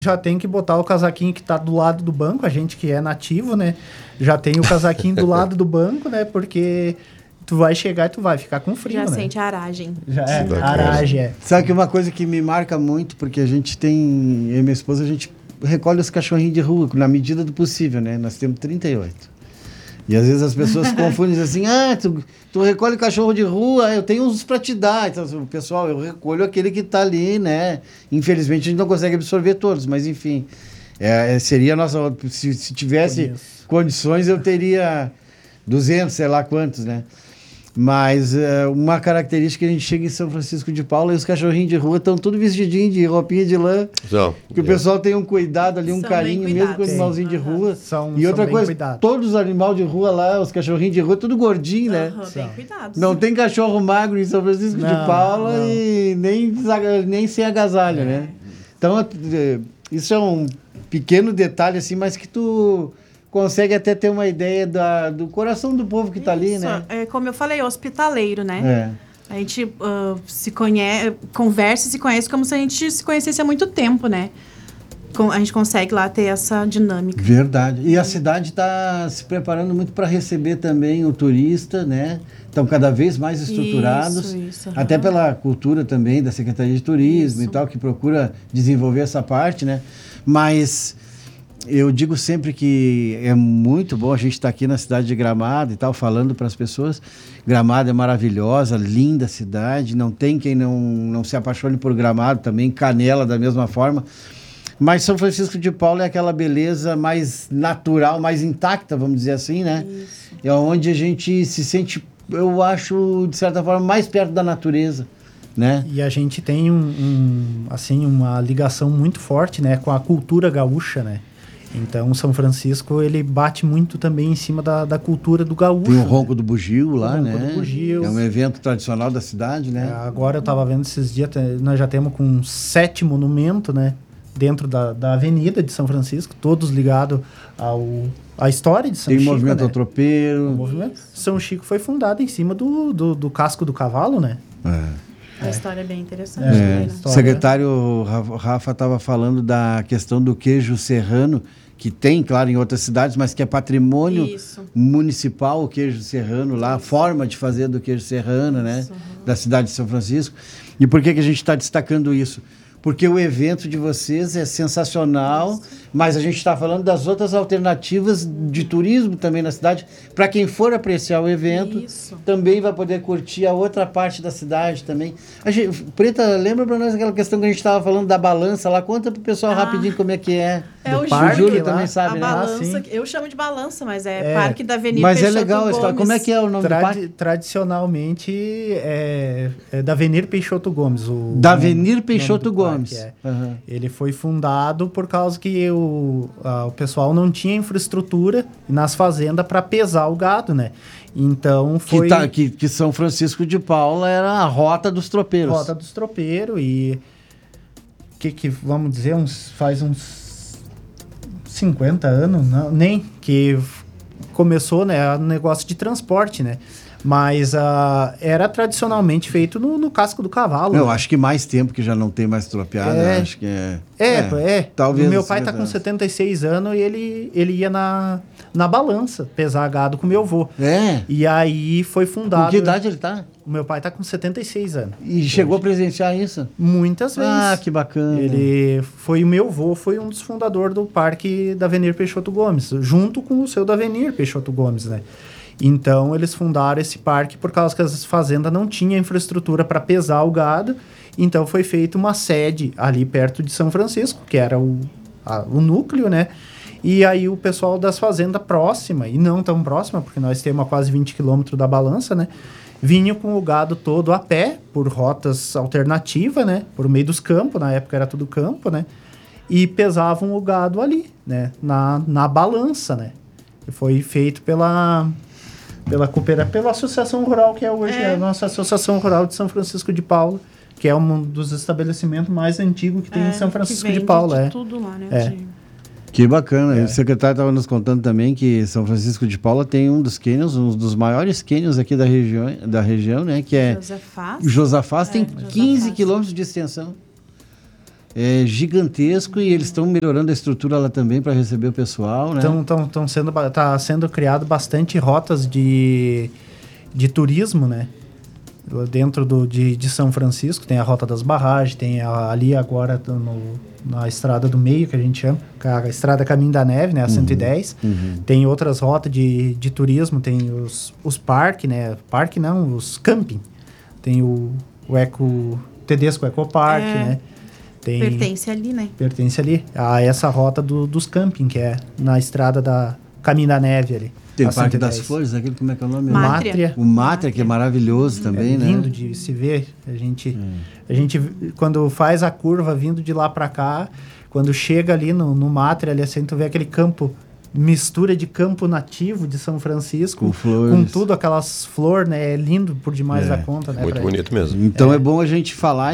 já tem que botar o casaquinho que tá do lado do banco, a gente que é nativo, né? Já tem o casaquinho do lado do banco, né? Porque tu vai chegar e tu vai ficar com frio, Já né? sente a aragem. Já aragem, é. Sabe que uma coisa que me marca muito, porque a gente tem, eu e minha esposa, a gente recolhe os cachorrinhos de rua, na medida do possível, né? Nós temos 38. E às vezes as pessoas confundem assim, tu recolhe cachorro de rua, eu tenho uns para te dar. Então, pessoal, eu recolho aquele que está ali, né? Infelizmente a gente não consegue absorver todos, mas enfim, seria a nossa... Se tivesse condições, eu teria 200, sei lá quantos, né? Mas uma característica que a gente chega em São Francisco de Paula e os cachorrinhos de rua estão tudo vestidinhos de roupinha de lã. Que o pessoal tem um cuidado ali, um carinho mesmo com os animalzinhos de rua. E outra coisa, todos os animais de rua lá, os cachorrinhos de rua, tudo gordinho, né? Bem cuidados. Não tem cachorro magro em São Francisco de Paula e nem sem agasalho, né? Então, isso é um pequeno detalhe, assim, mas que tu consegue até ter uma ideia do coração do povo que está ali, né? Como eu falei, hospitaleiro, né? A gente se conhece, conversa e se conhece como se a gente se conhecesse há muito tempo, né? A gente consegue lá ter essa dinâmica. Verdade. E a cidade está se preparando muito para receber também o turista, né? Estão cada vez mais estruturados, até pela cultura também da Secretaria de Turismo e tal, que procura desenvolver essa parte, né? Mas eu digo sempre que é muito bom a gente estar aqui na cidade de Gramado e tal, falando para as pessoas. Gramado é maravilhosa, linda cidade, não tem quem não se apaixone por Gramado também, Canela da mesma forma. Mas São Francisco de Paula é aquela beleza mais natural, mais intacta, vamos dizer assim, né? Isso. É onde a gente se sente, eu acho, de certa forma, mais perto da natureza, né? E a gente tem uma ligação muito forte, né, com a cultura gaúcha, né? Então, São Francisco, ele bate muito também em cima da cultura do gaúcho. Tem o Ronco do Bugio lá, né? Do Bugio. É um evento tradicional da cidade, né? Agora eu estava vendo esses dias, nós já temos com 7 monumentos, né? Dentro da avenida de São Francisco, todos ligados à história de São Chico. Tem o movimento tropeiro. São Chico foi fundado em cima do casco do cavalo, né? A história é bem interessante. O secretário Rafa estava falando da questão do queijo serrano, que tem, claro, em outras cidades, mas que é patrimônio municipal, o queijo serrano lá, a forma de fazer do queijo serrano, né? Da cidade de São Francisco. E por que a gente está destacando isso? Porque o evento de vocês é sensacional, mas a gente está falando das outras alternativas de turismo também na cidade. Para quem for apreciar o evento, também vai poder curtir a outra parte da cidade também. Preta, lembra para nós aquela questão que a gente estava falando da balança lá? Conta para o pessoal rapidinho como é que é. O Júlio também sabe, né? Balança, eu chamo de balança, mas é Parque da Avenida Mas Peixoto é legal a história. Como é que é o nome do parque? Tradicionalmente é da Avenida Peixoto Gomes. Da Avenida Peixoto Gomes. Ele foi fundado por causa que o pessoal não tinha infraestrutura nas fazendas para pesar o gado, né? Então foi... Que São Francisco de Paula era a rota dos tropeiros. Rota dos tropeiros e... Que vamos dizer, faz uns 50 anos, não, nem que começou, né, o negócio de transporte, né? Mas era tradicionalmente feito no casco do cavalo. Eu acho que mais tempo que já não tem mais tropeada. Acho que talvez. O meu pai tá com 76 anos e ele ia na balança pesar gado com meu avô. E aí foi fundado... Com que idade ele tá? O meu pai tá com 76 anos. E chegou a presenciar isso? Muitas vezes. Ah, que bacana. O meu avô foi um dos fundadores do Parque da Avenida Peixoto Gomes, junto com o seu da Avenida Peixoto Gomes, né? Então, eles fundaram esse parque por causa que as fazendas não tinham infraestrutura para pesar o gado. Então, foi feita uma sede ali perto de São Francisco, que era o núcleo, né? E aí, o pessoal das fazendas próximas, e não tão próxima, porque nós temos a quase 20 quilômetros da balança, né? Vinham com o gado todo a pé, por rotas alternativas, né? Por meio dos campos, na época era tudo campo, né? E pesavam o gado ali, né? Na balança, né? Que foi feito pela Associação Rural, que é hoje a nossa Associação Rural de São Francisco de Paula, que é um dos estabelecimentos mais antigos que tem em São Francisco de Paula. Tudo lá, né? Que bacana. O secretário estava nos contando também que São Francisco de Paula tem um dos cânions, um dos maiores cânions aqui da região, né? Que é Josafás, tem 15 quilômetros de extensão. é gigantesco e eles estão melhorando a estrutura lá também para receber o pessoal, né? Tá sendo criado bastante rotas de turismo, né? Dentro de São Francisco tem a Rota das Barragens, tem ali agora na Estrada do Meio, que a gente chama, a Estrada Caminho da Neve, né? A 110. Tem outras rotas de turismo, tem os parques, né? Parque não, os camping. Tem o Tedesco Ecopark, né? Pertence ali, né? Pertence ali a essa rota dos camping, que é na Estrada da Caminho da Neve ali. Tem o Parque das Flores, aquele, como é que é o nome? Mátria. O Mátria, que é maravilhoso também, né? Lindo de se ver. A gente, quando faz a curva vindo de lá para cá, quando chega ali no Mátria, ali assim, tu vê aquele campo, mistura de campo nativo de São Francisco, com flores, com tudo, aquelas flores, né? É lindo por demais da conta, né? Muito bonito mesmo. Então é bom a gente falar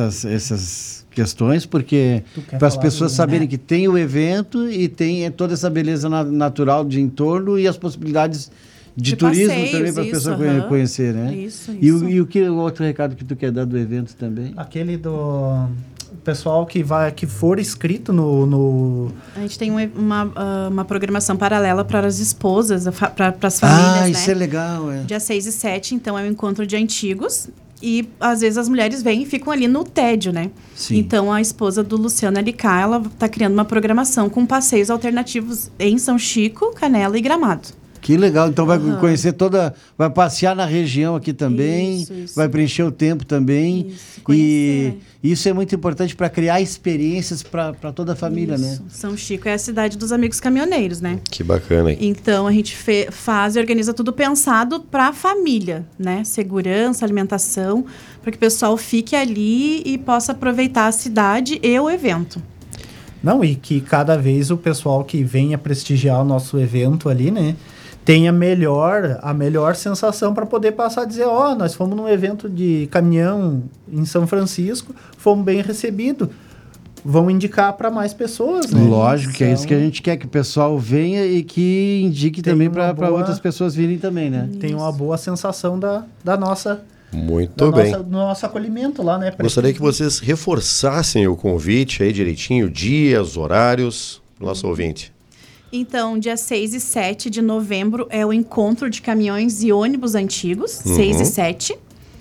essas questões, porque para as pessoas saberem que tem o evento e tem toda essa beleza natural de entorno e as possibilidades de turismo passeios, também para a pessoa conhecer, né? Isso. E o outro recado que tu quer dar do evento também? Aquele do pessoal que for inscrito no... A gente tem uma programação paralela para as esposas, para as famílias, né? Isso é legal, é. Dia 6 e 7, então, é o encontro de antigos. E, às vezes, as mulheres vêm e ficam ali no tédio, né? Sim. Então, a esposa do Luciano Alicá, ela está criando uma programação com passeios alternativos em São Chico, Canela e Gramado. Que legal, então vai conhecer vai passear na região aqui também, isso. Vai preencher o tempo também. Isso, conhecer. E isso é muito importante para criar experiências para toda a família, Isso. né? São Chico é a cidade dos amigos caminhoneiros, né? Que bacana, hein? Então, a gente faz e organiza tudo pensado para a família, né? Segurança, alimentação, para que o pessoal fique ali e possa aproveitar a cidade e o evento. Não, e que cada vez o pessoal que venha prestigiar o nosso evento ali, né? Tenha a melhor sensação para poder passar a dizer, nós fomos num evento de caminhão em São Francisco, fomos bem recebidos. Vão indicar para mais pessoas, né? Lógico que é isso que a gente quer, que o pessoal venha e que indique também para outras pessoas virem também, né? Tem uma boa sensação da nossa... Muito bem. Do nosso acolhimento lá, né? Gostaria que vocês reforçassem o convite aí direitinho, dias, horários, pro nosso ouvinte. Então, dia 6 e 7 de novembro é o encontro de caminhões e ônibus antigos, 6 e 7.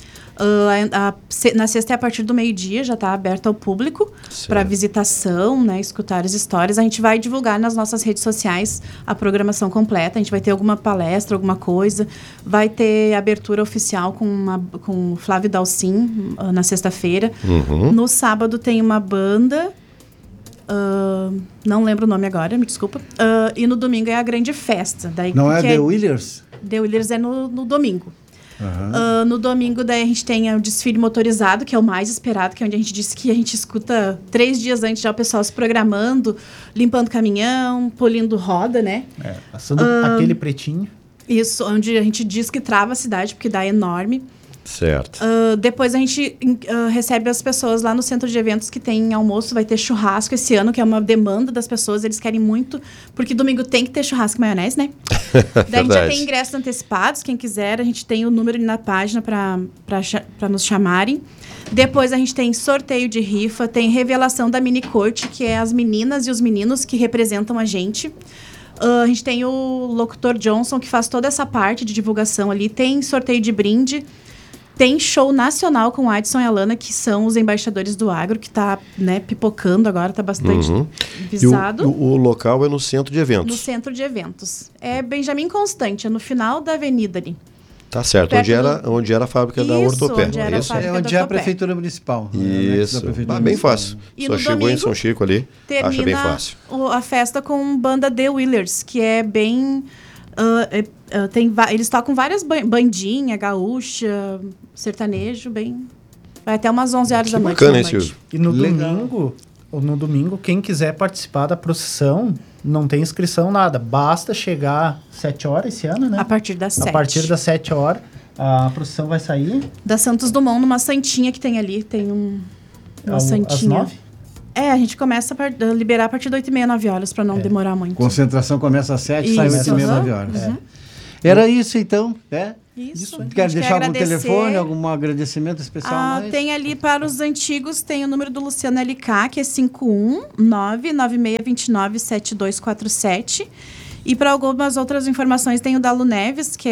Na sexta é a partir do meio-dia, já está aberto ao público para visitação, né, escutar as histórias. A gente vai divulgar nas nossas redes sociais a programação completa. A gente vai ter alguma palestra, alguma coisa. Vai ter abertura oficial com o Flávio Dalcin na sexta-feira. No sábado tem uma banda... não lembro o nome agora, me desculpa. E no domingo é a grande festa. Daí, não é The Willers? The Willers é no domingo. No domingo, daí a gente tem o desfile motorizado, que é o mais esperado, que é onde a gente disse que a gente escuta 3 dias antes já o pessoal se programando, limpando caminhão, polindo roda, né? Passando aquele pretinho. Isso, onde a gente diz que trava a cidade, porque dá enorme. Certo. Depois a gente recebe as pessoas lá no centro de eventos que tem almoço, vai ter churrasco esse ano, que é uma demanda das pessoas, eles querem muito, porque domingo tem que ter churrasco e maionese, né? Daí a gente já tem ingressos antecipados, quem quiser, a gente tem o número ali na página para nos chamarem. Depois a gente tem sorteio de rifa, tem revelação da mini corte, que é as meninas e os meninos que representam a gente. A gente tem o locutor Johnson, que faz toda essa parte de divulgação ali, tem sorteio de brinde. Tem show nacional com o Adson e a Lana, que são os embaixadores do agro, que está, né, pipocando agora, está bastante visado. E o local é no centro de eventos? No centro de eventos. É Benjamin Constante, é no final da avenida ali. Tá certo, onde era a fábrica da Ortopé. Onde é a prefeitura municipal. Isso, bem fácil. E só chegou domingo, em São Chico ali, acha bem fácil. A festa com banda The Willers, que é bem... eles tocam várias bandinha, gaúcha, sertanejo, bem... Vai até umas 11 horas da noite. Bacana, Silvio. E no domingo, quem quiser participar da procissão, não tem inscrição, nada. Basta chegar 7 horas esse ano, né? A partir das 7. A partir das 7 horas, a procissão vai sair. Da Santos Dumont, numa santinha que tem ali, tem uma santinha. Às 9? A gente começa a liberar a partir de 8h30, 9 horas, para não demorar muito. Concentração começa às 7, sai às 8h30, 9 horas. Era isso, então. Isso. Quer A gente deixar algum agradecer. telefone, algum agradecimento especial? mais? Tem ali para os antigos, tem o número do Luciano LK, que é 51996297247. E para algumas outras informações tem o da Lu Neves, que é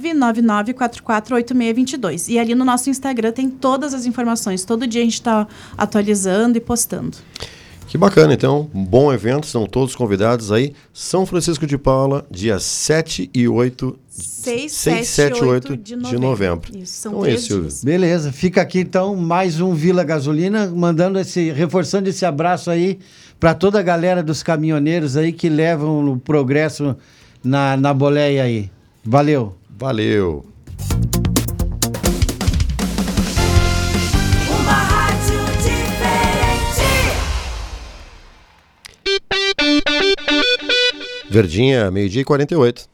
999448622. E ali no nosso Instagram tem todas as informações. Todo dia a gente está atualizando e postando. Que bacana, então. Um bom evento, são todos convidados aí. São Francisco de Paula, dia 7 e 8... 6, 7 e 8 de novembro. Isso, são então 3 Silvio. dias. Beleza, fica aqui então mais um Vila Gasolina, reforçando esse abraço aí para toda a galera dos caminhoneiros aí que levam o progresso na boleia aí. Valeu. Valeu. Uma rádio diferente. Verdinha, 12h48.